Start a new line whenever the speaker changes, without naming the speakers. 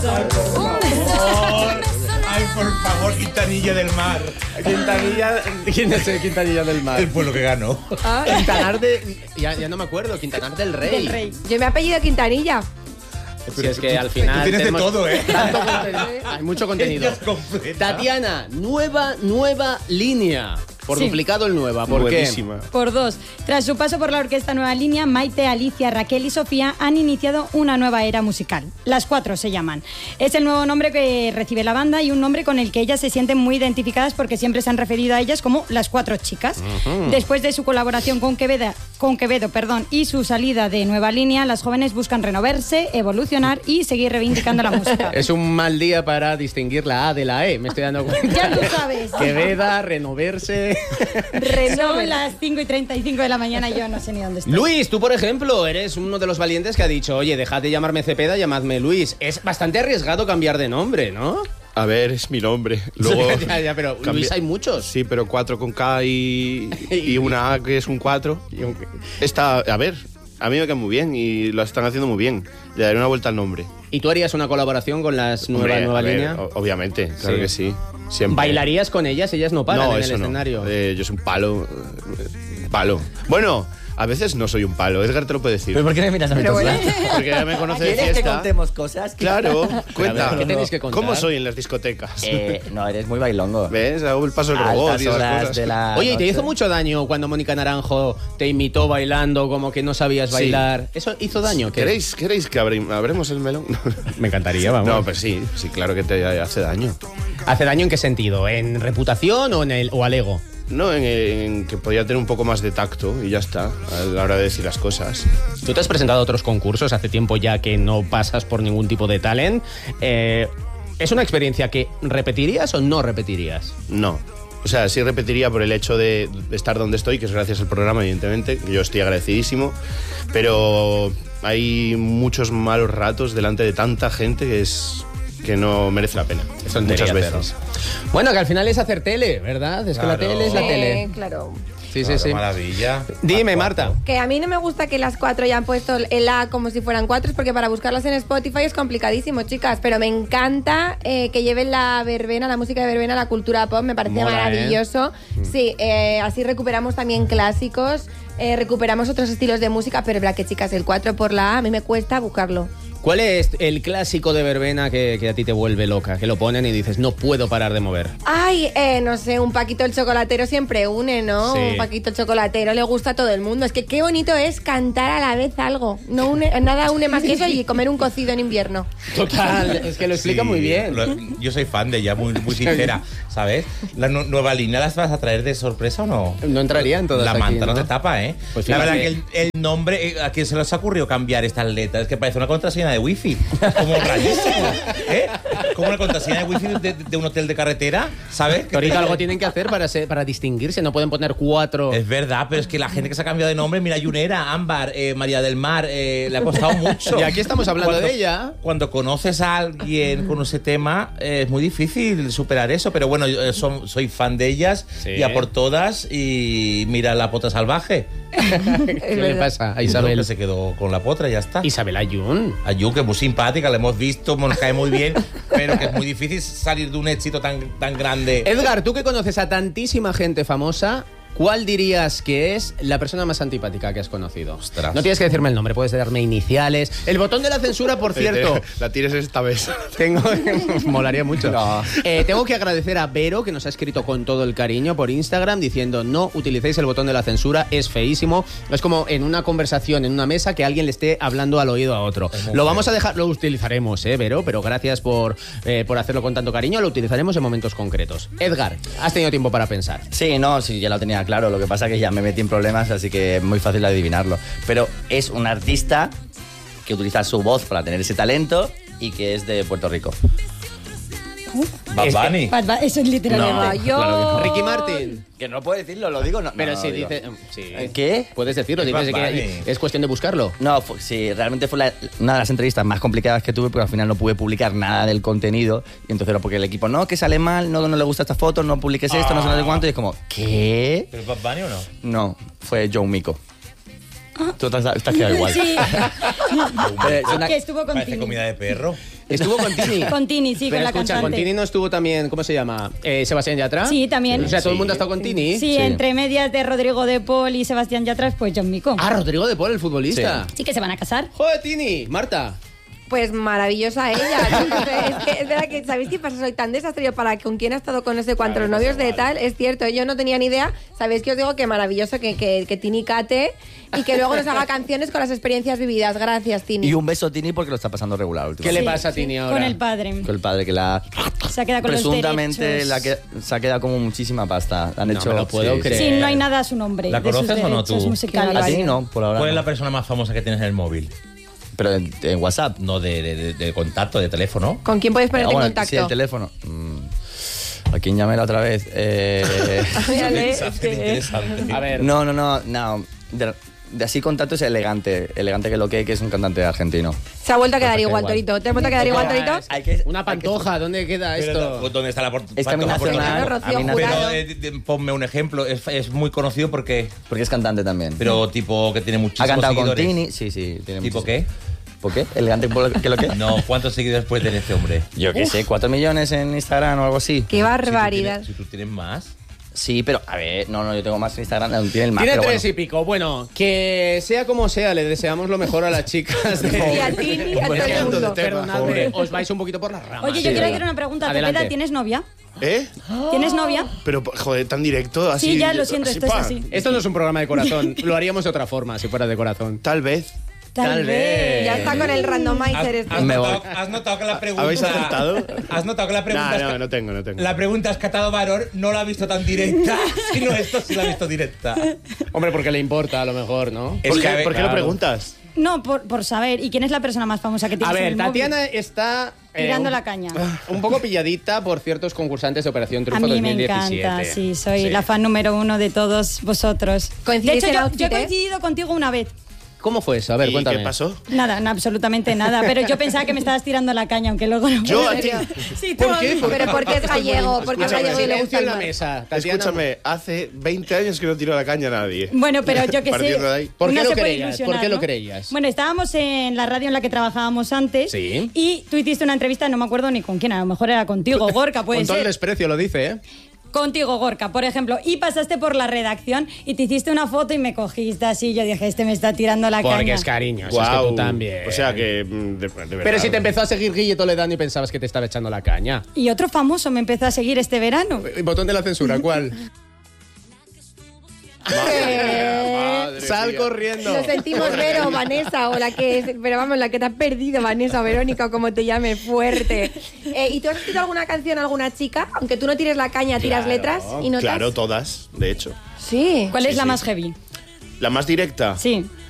Ay, por favor, Quintanilla del Mar.
¿Quién es el Quintanilla del Mar?
El pueblo que ganó.
Quintanar de... Ya no me acuerdo, Quintanar del Rey.
Yo me he apellido Quintanilla.
Si es que al final...
Tú tienes de todo, ¿eh?
Tanto contenido. Hay mucho contenido. Tatiana, nueva línea. Por duplicado el nueva. ¿Por
Buenísima.
qué?
Por 2. Tras su paso por la orquesta Nueva Línea, Maite, Alicia, Raquel y Sofía han iniciado una nueva era musical. Las 4 se llaman. Es el nuevo nombre que recibe la banda y un nombre con el que ellas se sienten muy identificadas porque siempre se han referido a ellas como las 4 chicas. Después de su colaboración con Quevedo, y su salida de Nueva Línea, las jóvenes buscan renovarse, evolucionar y seguir reivindicando la música.
Es un mal día para distinguir la A de la E, me estoy dando cuenta.
Ya lo sabes.
Queveda, renoverse...
Son las 5:35 de la mañana y yo no sé ni dónde estoy.
Luis, tú por ejemplo, eres uno de los valientes que ha dicho, oye, dejad de llamarme Cepeda, llamadme Luis. Es bastante arriesgado cambiar de nombre, ¿no?
A ver, es mi nombre. Luego,
ya, pero Luis hay muchos.
Sí, pero 4 con K y una A que es un 4. A ver, a mí me queda muy bien y lo están haciendo muy bien. Le daré una vuelta al nombre.
¿Y tú harías una colaboración con las Nueva Línea?
Obviamente, claro que sí. Siempre.
¿Bailarías con ellas? Ellas no paran en el escenario.
Yo soy un palo. Bueno, a veces no soy un palo. Edgar te lo puede decir.
¿Pero por qué me miras a mí?
Porque ya me conoce de
¿Quieres
fiesta.
que contemos cosas?
Claro, cuenta.
¿Qué tenéis que contar?
¿Cómo soy en las discotecas?
No, eres muy bailongo.
¿Ves? Hago el paso del robot y esas cosas.
Oye, ¿te hizo mucho daño cuando Mónica Naranjo te imitó bailando como que no sabías bailar? ¿Eso hizo daño?
¿Queréis que abremos el melón?
Me encantaría, vamos.
No, pues sí, claro que te hace daño.
¿Hace daño en qué sentido? ¿En reputación o al ego?
No, en que podía tener un poco más de tacto y ya está, a la hora de decir las cosas.
Tú te has presentado a otros concursos hace tiempo ya que no pasas por ningún tipo de talent. ¿Es una experiencia que repetirías o no repetirías?
No. O sea, sí repetiría por el hecho de estar donde estoy, que es gracias al programa, evidentemente, que yo estoy agradecidísimo, pero hay muchos malos ratos delante de tanta gente que no merece la pena. Muchas veces.
Bueno, que al final es hacer tele, ¿verdad? Es que la tele es la tele.
Claro.
Sí.
Maravilla.
Dime, Marta.
Que a mí no me gusta que las 4 hayan puesto el A como si fueran 4, porque para buscarlas en Spotify es complicadísimo, chicas. Pero me encanta que lleven la verbena, la música de verbena, la cultura pop. Me parece maravilloso. Sí, así recuperamos también clásicos, recuperamos otros estilos de música, pero es verdad que, chicas, el 4 por la A, a mí me cuesta buscarlo.
¿Cuál es el clásico de verbena que a ti te vuelve loca? Que lo ponen y dices, no puedo parar de mover.
Ay, no sé, un Paquito el Chocolatero siempre une, ¿no?
Sí.
Un Paquito el Chocolatero le gusta a todo el mundo. Es que qué bonito es cantar a la vez algo. Nada une más que eso y comer un cocido en invierno.
Total, es que lo explica muy bien.
Yo soy fan de ella, muy sincera, ¿sabes? ¿La Nueva Línea las vas a traer de sorpresa o no?
No entrarían todas
La
aquí,
manta
¿no?
no te tapa, ¿eh?
Pues
la verdad
fíjate.
que el nombre, ¿a quién se les ha ocurrido cambiar estas letras? Es que parece una contraseña de wifi, como rayísimo, ¿eh? Como una contraseña de wifi de un hotel de carretera, ¿sabes?
Torito, algo tienen que hacer para distinguirse, no pueden poner 4.
Es verdad, pero es que la gente que se ha cambiado de nombre, mira, Yunera, Ámbar, María del Mar, le ha costado mucho.
Y aquí estamos hablando de ella.
Cuando conoces a alguien con ese tema, es muy difícil superar eso, pero bueno, yo soy fan de ellas, y a por todas, y mira la potra salvaje.
¿Qué le pasa a Isabel?
Que se quedó con la potra y ya está.
Isabel Ayun.
Ayun, que es muy simpática, la hemos visto, nos cae muy bien, pero que es muy difícil salir de un éxito tan grande.
Edgar, tú que conoces a tantísima gente famosa, ¿cuál dirías que es la persona más antipática que has conocido?
Ostras.
No tienes que decirme el nombre, puedes darme iniciales. El botón de la censura, por cierto.
La tienes esta vez.
Molaría mucho.
No.
Tengo que agradecer a Vero, que nos ha escrito con todo el cariño por Instagram, diciendo no utilicéis el botón de la censura, es feísimo. Es como en una conversación, en una mesa, que alguien le esté hablando al oído a otro. Lo vamos a dejar, lo utilizaremos, Vero, pero gracias por hacerlo con tanto cariño, lo utilizaremos en momentos concretos. Edgar, ¿has tenido tiempo para pensar?
Sí, ya lo tenía claro. Lo que pasa es que ya me metí en problemas, así que es muy fácil adivinarlo. Pero es un artista que utiliza su voz para tener ese talento y que es de Puerto Rico.
Bad Bunny.
Eso es literalmente.
No, claro que no.
Ricky Martin.
Que no puedo decirlo, lo digo. No,
Pero
no,
si
lo digo.
dice... Sí.
¿Qué?
Puedes decirlo, dices
Bad
que
Bunny.
es cuestión de buscarlo.
No, sí, realmente fue una de las entrevistas más complicadas que tuve, porque al final no pude publicar nada del contenido. Y entonces era porque el equipo, no, que sale mal, no le gusta esta foto, no publiques esto, no sé cuánto. Y es como, ¿qué?
¿Pero es Bad Bunny o no?
No, fue Joe Mico. Tú te has quedado igual.
Sí.
Es una-
Que estuvo con
Parece
Tini.
comida de perro.
Estuvo con Tini.
Con Tini, sí,
Pero
con la
escucha,
cantante.
con Tini no estuvo también, ¿cómo se llama? ¿Sebastián Yatra?
Sí, también.
O sea, todo el mundo ha estado con Tini.
Sí, entre medias de Rodrigo de Paul y Sebastián Yatra, pues John Mico.
Ah, Rodrigo de Paul, el futbolista.
Sí, que se van a casar.
Joder, Tini, Marta.
Pues maravillosa ella. Es verdad que, ¿sabéis qué pasa? Soy tan desastre para con quién ha estado con no sé cuántos novios de tal. Es cierto, yo no tenía ni idea. ¿Sabéis que os digo que maravilloso que Tini cate y que luego nos haga canciones con las experiencias vividas? Gracias, Tini.
Y un beso a Tini porque lo está pasando regular
¿Qué
últimamente.
le pasa a Tini ahora?
Con el padre.
Con el padre que la...
Se ha quedado con
Presuntamente
los derechos.
se ha quedado como muchísima pasta. Han
No
hecho...
me lo puedo creer.
Sí, no hay nada a su nombre.
¿La
de sus
conoces o no
derechos
tú?
musicales.
A Tini no, por ahora
¿Cuál es
no.
la persona más famosa que tienes en el móvil?
Pero en WhatsApp.
No, de contacto, de teléfono.
¿Con quién puedes ponerte en
Bueno,
contacto?
sí, el teléfono. ¿A quién llamé la otra vez?
Mírale, es que-
Interesante.
A ver.
No. De así contacto es Elegante. Elegante que lo que es un cantante argentino.
Se ha vuelto a quedar
Pues
igual,
igual.
Torito. ¿Te has vuelto a quedar igual, Torito?
Una pantoja, ¿dónde queda
Pero,
esto?
¿dónde está la
Es que a mí
pantoja? Porque-
nacional.
Claro, Rocío
a mí
Jurado.
nacional-
Pero ponme un ejemplo. Es muy conocido porque...
Porque es cantante también.
Pero tipo que tiene
ha
muchísimos
cantado con
seguidores.
Tini. Sí, tiene
¿Tipo
muchísimos.
qué?
¿Por qué? ¿Elegante que lo que?
No, ¿cuántos seguidores puede tener este hombre?
Yo qué sé, 4 millones en Instagram o algo así.
Qué barbaridad.
Si tú tienes más...
Sí, pero a ver, no, yo tengo más en Instagram, tiene el más.
Tiene
pero
3
bueno.
y pico. Bueno, que sea como sea, le deseamos lo mejor a las chicas.
Y a Tini y a todo el mundo.
Perdonadme, os vais un poquito por las ramas.
Oye, yo quiero hacer una pregunta.
Adelante.
Cepeda, ¿tienes novia?
¿Eh?
¿Tienes novia?
Pero, joder, tan directo, así.
Sí, ya lo siento,
así,
esto es
¡pam!
así.
Esto no es un programa de corazón. Lo haríamos de otra forma, si fuera de corazón.
Tal vez.
Tal vez.
Ya está con el randomizer este.
Me voy.
¿Has notado que la pregunta...
¿Habéis acertado?
¿Has notado que la pregunta...
No tengo.
La pregunta es Catado Varón no la ha visto tan directa, sino esto sí la ha visto directa.
Hombre, porque le importa a lo mejor, ¿no?
Es
¿Por
que,
qué,
a ver,
¿por qué lo
claro.
preguntas?
No, por saber. ¿Y quién es la persona más famosa que tienes
A
en
ver,
el móvil?
Tatiana está...
Tirando
un-
la caña.
Un poco pilladita por ciertos concursantes de Operación
A
Triunfo
mí me
2017.
encanta, sí, soy la fan número 1 de todos vosotros. De
¿Coincidís
hecho,
en
yo
outfit,
he coincidido contigo una vez.
¿Cómo fue eso? A ver,
¿Y
cuéntame.
qué pasó?
Nada, no, absolutamente nada. Pero yo pensaba que me estabas tirando la caña, aunque luego no.
Yo a ti.
Sí, tú
¿Por
a
qué?
mí.
Pero porque es gallego, porque es gallego y le gusta
Silencio
el
en la
mar.
mesa. Tatiana.
Escúchame, hace 20 años que no tiro la caña a nadie.
Bueno, pero yo que sé.
Partiendo de ahí.
¿Por qué
uno
lo
se puede
creías?
ilusionar,
¿Por qué lo
¿no?
creías?
Bueno, estábamos en la radio en la que trabajábamos antes.
Sí.
Y tú hiciste una entrevista, no me acuerdo ni con quién, a lo mejor era contigo, Gorka, puede
Con todo el
ser.
desprecio lo dice, ¿eh?
Contigo, Gorka, por ejemplo, y pasaste por la redacción y te hiciste una foto y me cogiste así. Yo dije, este me está tirando la
Porque
caña.
es cariño, si es que
Guau.
tú también.
O sea que, de verdad.
Pero si te empezó a seguir Guille Toledano y pensabas que te estaba echando la caña.
Y otro famoso me empezó a seguir este verano.
El botón de la censura, ¿cuál?
Madre
Sal
mía.
corriendo.
Lo sentimos, Vero, Vanessa, o la que es, pero vamos, la que te has perdido, Vanessa o Verónica, o como te llame, fuerte. ¿Y tú has escrito alguna canción a alguna chica? Aunque tú no tires la caña, tiras letras y notas.
Claro, todas, de hecho.
Sí.
¿Cuál es la
sí.
más heavy?
La más directa.
Sí.